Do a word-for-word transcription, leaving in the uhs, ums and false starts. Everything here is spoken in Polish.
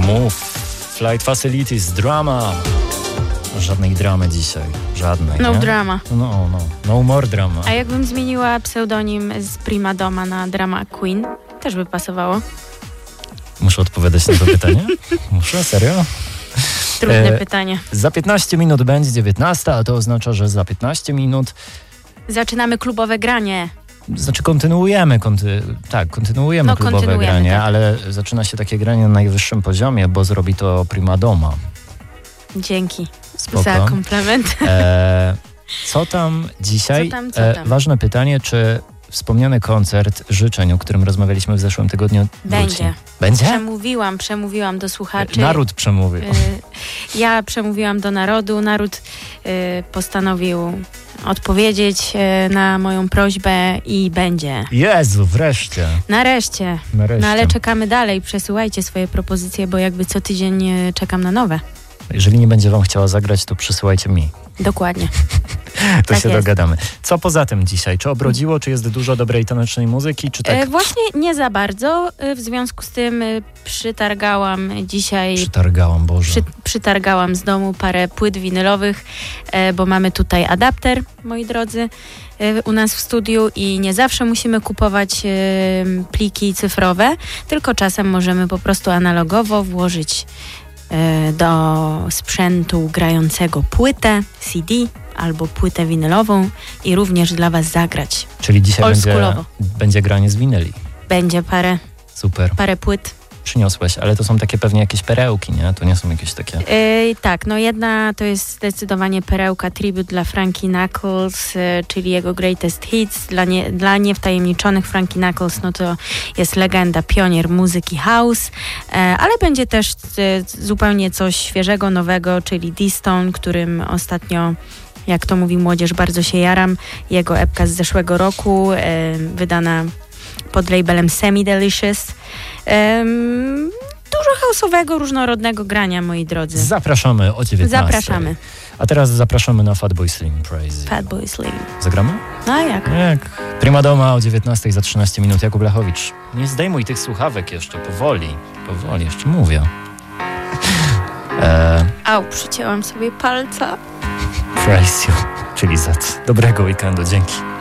Move, Flight Facilities, drama. Żadnej dramy dzisiaj, żadnej. No nie? drama. No, no, no more drama. A jakbym zmieniła pseudonim z Prima Doma na Drama Queen, też by pasowało. Muszę odpowiadać na to pytanie? Muszę? Serio? Trudne e, pytanie. Za piętnaście minut będzie dziewiętnasta, a to oznacza, że za piętnaście minut... Zaczynamy klubowe granie. Znaczy kontynuujemy, konty, tak, kontynuujemy no, klubowe kontynuujemy, granie, tak. ale zaczyna się takie granie na najwyższym poziomie, bo zrobi to Prima Doma. Dzięki Spoko. za komplement. E, co tam dzisiaj? Co tam, co tam? E, ważne pytanie, czy wspomniany koncert życzeń, o którym rozmawialiśmy w zeszłym tygodniu, Będzie. wróci? Będzie? Przemówiłam, przemówiłam do słuchaczy. Naród przemówił. Y, ja przemówiłam do narodu. Naród y, postanowił odpowiedzieć y, na moją prośbę i będzie. Jezu, wreszcie. Nareszcie. Nareszcie. No ale czekamy dalej. Przesyłajcie swoje propozycje, bo jakby co tydzień y, czekam na nowe. Jeżeli nie będzie wam chciała zagrać, to przysyłajcie mi. Dokładnie. To Tak się jest. dogadamy. Co poza tym dzisiaj? Czy obrodziło, czy jest dużo dobrej tanecznej muzyki, czy tak? E, właśnie nie za bardzo. E, w związku z tym e, przytargałam dzisiaj... Przytargałam, Boże. Przy, przytargałam z domu parę płyt winylowych, e, bo mamy tutaj adapter, moi drodzy, e, u nas w studiu i nie zawsze musimy kupować e, pliki cyfrowe, tylko czasem możemy po prostu analogowo włożyć e, do sprzętu grającego płytę C D albo płytę winylową i również dla was zagrać. Czyli dzisiaj będzie, oldschoolowo. będzie granie z winyli. Będzie parę, Super. parę płyt. Przyniosłeś, ale to są takie pewnie jakieś perełki, nie? To nie są jakieś takie... Yy, tak, no jedna to jest zdecydowanie perełka, tribut dla Frankie Knuckles, yy, czyli jego greatest hits. Dla, nie, dla niewtajemniczonych Frankie Knuckles, no to jest legenda, pionier muzyki house, yy, ale będzie też yy, zupełnie coś świeżego, nowego, czyli D-Stone, którym ostatnio, jak to mówi młodzież, bardzo się jaram. Jego epka z zeszłego roku, yy, wydana pod labelem Semi Delicious. Um, dużo house'owego, różnorodnego grania, moi drodzy. Zapraszamy o dziewiętnastej. Zapraszamy. A teraz zapraszamy na Fatboy Slim Crazy. Fatboy Slim. Zagramy? No a jak? Jak? Prima Doma o dziewiętnastej za trzynaście minut. Jakub Lechowicz. Nie zdejmuj tych słuchawek jeszcze, powoli. Powoli, jeszcze mówię. E, Au, przycięłam sobie palca. praise you, czyli za dobrego weekendu. Dzięki.